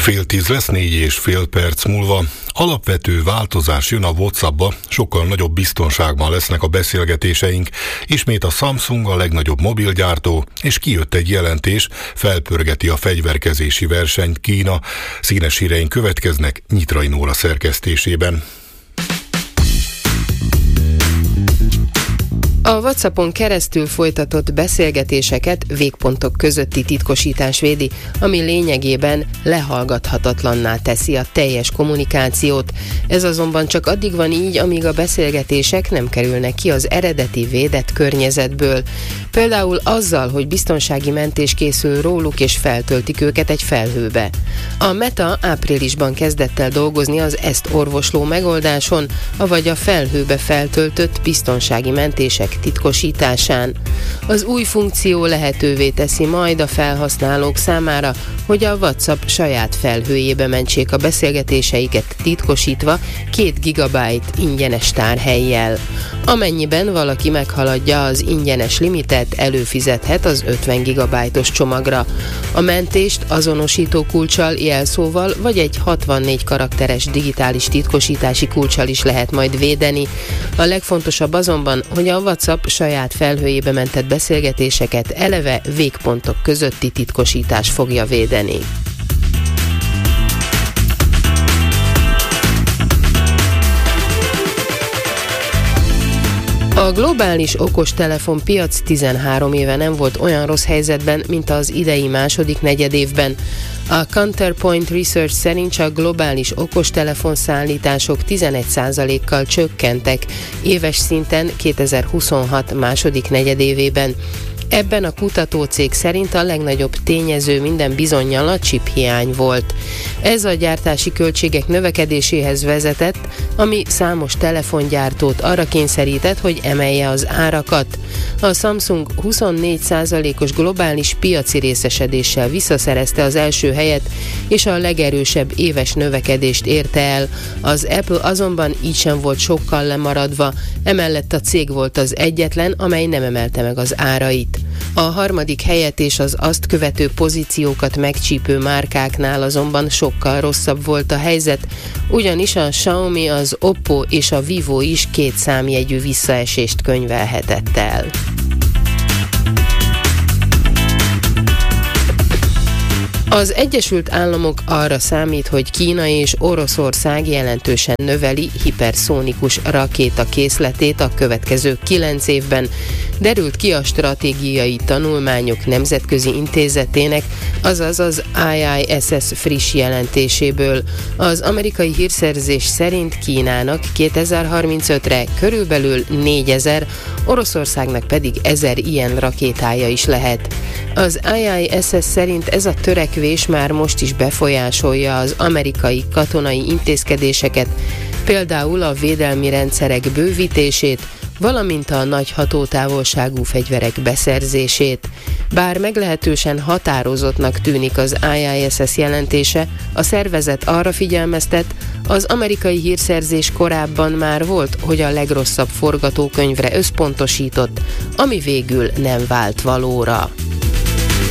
9:30 lesz, 4,5 perc múlva. Alapvető változás jön a WhatsAppba, sokkal nagyobb biztonságban lesznek a beszélgetéseink. Ismét a Samsung a legnagyobb mobilgyártó, és kijött egy jelentés, felpörgeti a fegyverkezési versenyt Kína. Színes híreink következnek Nyitrai Nóra szerkesztésében. A WhatsAppon keresztül folytatott beszélgetéseket végpontok közötti titkosítás védi, ami lényegében lehallgathatatlanná teszi a teljes kommunikációt. Ez azonban csak addig van így, amíg a beszélgetések nem kerülnek ki az eredeti védett környezetből. Például azzal, hogy biztonsági mentés készül róluk és feltöltik őket egy felhőbe. A Meta áprilisban kezdett el dolgozni az ezt orvosló megoldáson, avagy a felhőbe feltöltött biztonsági mentések titkosításán. Az új funkció lehetővé teszi majd a felhasználók számára, hogy a WhatsApp saját felhőjébe mentsék a beszélgetéseiket titkosítva 2 GB ingyenes tárhellyel. Amennyiben valaki meghaladja az ingyenes limitet, előfizethet az 50 GB-os csomagra. A mentést azonosító kulccsal, jelszóval vagy egy 64 karakteres digitális titkosítási kulccsal is lehet majd védeni. A legfontosabb azonban, hogy a WhatsApp saját felhőjébe mentett beszélgetéseket eleve végpontok közötti titkosítás fogja védeni. A globális okostelefon piac 13 éve nem volt olyan rossz helyzetben, mint az idei második negyedévben. A Counterpoint Research szerint csak globális okostelefon szállítások 11%-kal csökkentek éves szinten 2026 második negyedévében. Ebben a kutatócég szerint a legnagyobb tényező minden bizonnyal a chiphiány volt. Ez a gyártási költségek növekedéséhez vezetett, ami számos telefongyártót arra kényszerített, hogy emelje az árakat. A Samsung 24%-os globális piaci részesedéssel visszaszerezte az első helyet, és a legerősebb éves növekedést érte el. Az Apple azonban így sem volt sokkal lemaradva, emellett a cég volt az egyetlen, amely nem emelte meg az árait. A harmadik helyet és az azt követő pozíciókat megcsípő márkáknál azonban sokkal rosszabb volt a helyzet, ugyanis a Xiaomi, az Oppo és a Vivo is 2 számjegyű visszaesést könyvelhetett el. Az Egyesült Államok arra számít, hogy Kína és Oroszország jelentősen növeli hiperszónikus rakéta készletét a következő 9 évben, derült ki a Stratégiai Tanulmányok Nemzetközi Intézetének, azaz az IISS friss jelentéséből. Az amerikai hírszerzés szerint Kínának 2035-re körülbelül 4000, Oroszországnak pedig 1000 ilyen rakétája is lehet. Az IISS szerint ez a törekvés már most is befolyásolja az amerikai katonai intézkedéseket, például a védelmi rendszerek bővítését, valamint a nagy hatótávolságú fegyverek beszerzését. Bár meglehetősen határozottnak tűnik az IISS jelentése, a szervezet arra figyelmeztet, az amerikai hírszerzés korábban már volt, hogy a legrosszabb forgatókönyvre összpontosított, ami végül nem vált valóra.